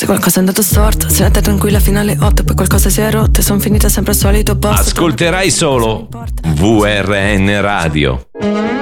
Se qualcosa è andato storto, se la te tranquilla fino alle 8, poi qualcosa si è rotto e sono finita sempre al solito posto. Ascolterai solo VRN Radio.